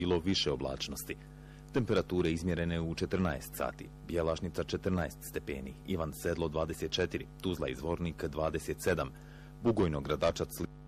bilo više oblačnosti. Temperature izmjerene u 14 sati, Bjelašnica 14 stepeni, Ivan Sedlo 24, Tuzla i Zvornik 27, Bugojno, Gradačac